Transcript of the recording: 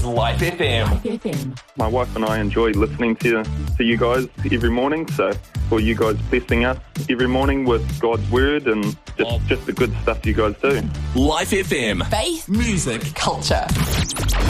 Life FM. My wife and I enjoy listening to you guys every morning, so for you guys blessing us every morning with God's word and just the good stuff you guys do. Life FM. Faith, music, culture.